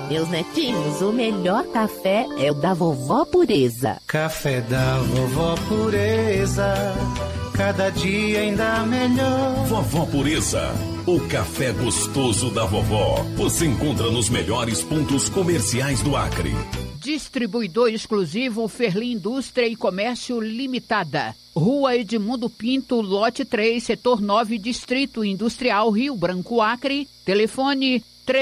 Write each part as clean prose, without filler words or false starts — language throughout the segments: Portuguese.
Meus netinhos, o melhor café é o da Vovó Pureza. Café da Vovó Pureza, cada dia ainda melhor. Vovó Pureza, o café gostoso da vovó. Você encontra nos melhores pontos comerciais do Acre. Distribuidor exclusivo Ferli Indústria e Comércio Limitada. Rua Edmundo Pinto, lote 3, setor 9, Distrito Industrial, Rio Branco, Acre. Telefone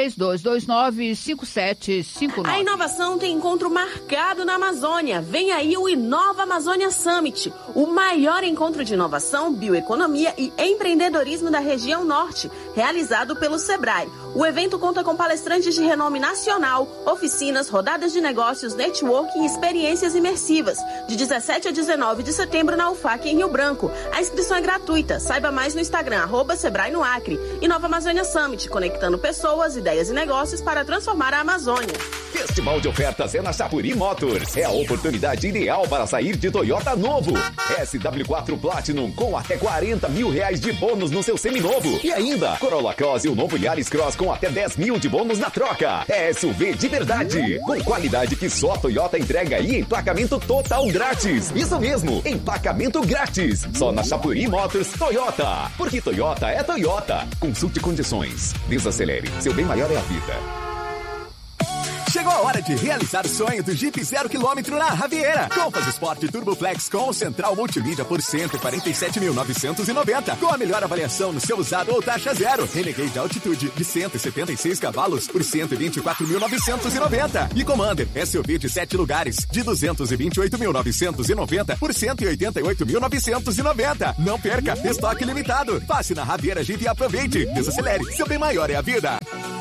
3229-5759. A inovação tem encontro marcado na Amazônia. Vem aí o Inova Amazônia Summit, o maior encontro de inovação, bioeconomia e empreendedorismo da região norte, realizado pelo Sebrae. O evento conta com palestrantes de renome nacional, oficinas, rodadas de negócios, networking e experiências imersivas, de 17 a 19 de setembro na UFAC, em Rio Branco. A inscrição é gratuita. Saiba mais no Instagram, @Sebrae no Acre. Inova Amazônia Summit, conectando pessoas, ideias e negócios para transformar a Amazônia. Festival de ofertas é na Chapuri Motors. É a oportunidade ideal para sair de Toyota novo. SW4 Platinum com até R$40 mil de bônus no seu seminovo. E ainda, Corolla Cross e o novo Yaris Cross com até 10 mil de bônus na troca. É SUV de verdade, com qualidade que só a Toyota entrega e emplacamento total grátis. Isso mesmo, emplacamento grátis. Só na Chapuri Motors Toyota. Porque Toyota é Toyota. Consulte condições. Desacelere. Seu bem maior é a vida. Chegou a hora de realizar o sonho do Jeep 0 km na Raviera. Compass Sport Turbo Flex com central multimídia por R$147.990. Com a melhor avaliação no seu usado ou taxa zero. Renegade Altitude de 176 cavalos por R$124.990. E Commander SUV de 7 lugares de R$228.990 por R$188.990. Não perca, estoque limitado. Passe na Raviera Jeep e aproveite. Desacelere, seu bem maior é a vida.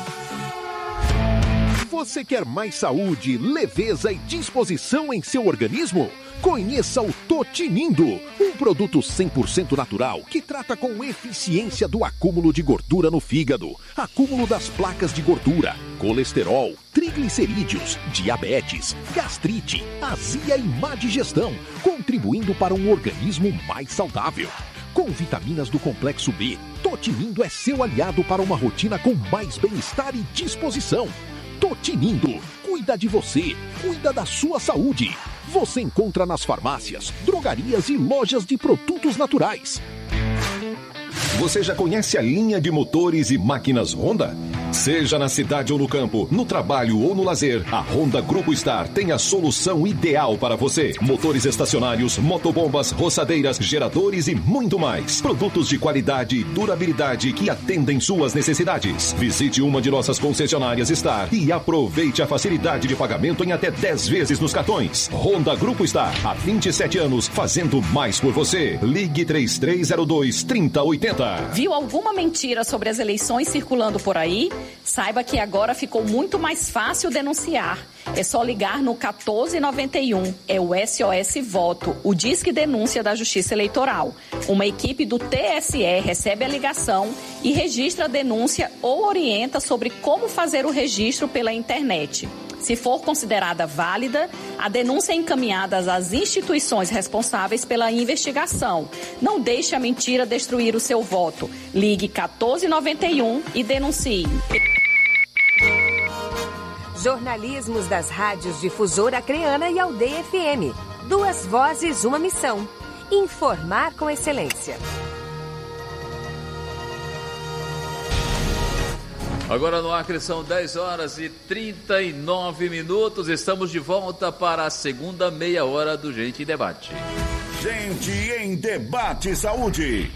Você quer mais saúde, leveza e disposição em seu organismo? Conheça o Totinindo, um produto 100% natural que trata com eficiência do acúmulo de gordura no fígado, acúmulo das placas de gordura, colesterol, triglicerídeos, diabetes, gastrite, azia e má digestão, contribuindo para um organismo mais saudável. Com vitaminas do complexo B, Totinindo é seu aliado para uma rotina com mais bem-estar e disposição. Totinindo, cuida de você, cuida da sua saúde. Você encontra nas farmácias, drogarias e lojas de produtos naturais. Você já conhece a linha de motores e máquinas Honda? Seja na cidade ou no campo, no trabalho ou no lazer, a Honda Grupo Star tem a solução ideal para você. Motores estacionários, motobombas, roçadeiras, geradores e muito mais. Produtos de qualidade e durabilidade que atendem suas necessidades. Visite uma de nossas concessionárias Star e aproveite a facilidade de pagamento em até 10 vezes nos cartões. Honda Grupo Star, há 27 anos, fazendo mais por você. Ligue 3302-3080. Viu alguma mentira sobre as eleições circulando por aí? Saiba que agora ficou muito mais fácil denunciar. É só ligar no 1491. É o SOS Voto, o Disque Denúncia da Justiça Eleitoral. Uma equipe do TSE recebe a ligação e registra a denúncia ou orienta sobre como fazer o registro pela internet. Se for considerada válida, a denúncia é encaminhada às instituições responsáveis pela investigação. Não deixe a mentira destruir o seu voto. Ligue 1491 e denuncie. Jornalismos das rádios Difusora Acreana e Aldeia FM. 2 vozes, uma missão. Informar com excelência. Agora no Acre são 10h39. Estamos de volta para a segunda meia hora do Gente em Debate. Gente em Debate Saúde.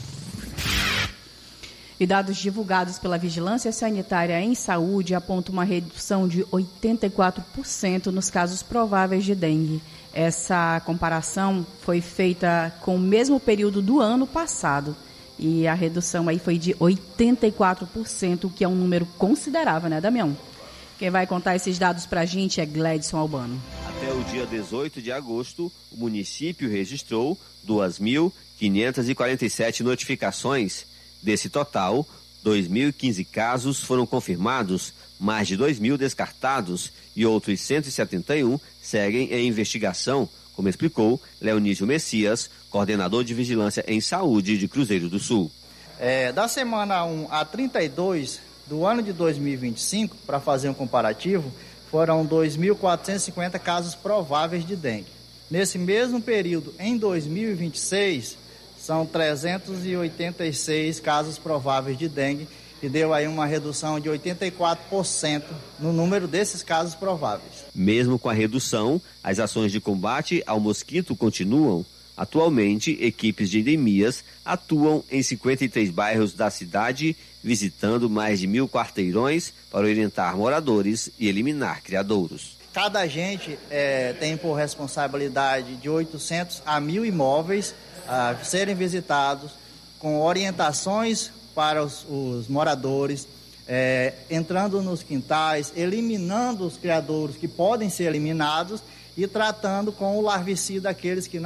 E dados divulgados pela Vigilância Sanitária em Saúde apontam uma redução de 84% nos casos prováveis de dengue. Essa comparação foi feita com o mesmo período do ano passado. E a redução aí foi de 84%, o que é um número considerável, né, Damião? Quem vai contar esses dados para a gente é Gledson Albano. Até o dia 18 de agosto, o município registrou 2.547 notificações. Desse total, 2.015 casos foram confirmados, mais de 2.000 descartados e outros 171 seguem em investigação, como explicou Leonísio Messias, coordenador de Vigilância em Saúde de Cruzeiro do Sul. Da semana 1 a 32 Do ano de 2025, para fazer um comparativo, foram 2.450 casos prováveis de dengue. Nesse mesmo período, em 2026, são 386 casos prováveis de dengue, que deu aí uma redução de 84% no número desses casos prováveis. Mesmo com a redução, as ações de combate ao mosquito continuam. Atualmente, equipes de endemias atuam em 53 bairros da cidade, visitando mais de 1.000 quarteirões para orientar moradores e eliminar criadouros. Cada agente tem por responsabilidade de 800 a 1.000 imóveis a serem visitados, com orientações para os moradores, entrando nos quintais, eliminando os criadouros que podem ser eliminados e tratando com o larvicida aqueles que não